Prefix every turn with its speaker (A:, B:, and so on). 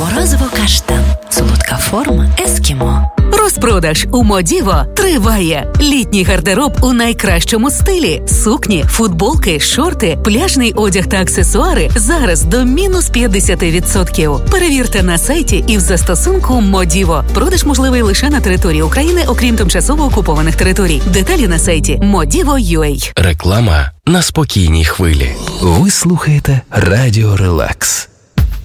A: Морозиво каштан. Солодка форма ескімо.
B: Розпродаж у Модіво триває. Літній гардероб у найкращому стилі. Сукні, футболки, шорти, пляжний одяг та аксесуари зараз до мінус 50%. Перевірте на сайті і в застосунку Модіво. Продаж можливий лише на території України, окрім тимчасово окупованих територій. Деталі на сайті Modivo.ua.
C: Реклама на спокійній хвилі.
D: Ви слухаєте Радіо Релакс.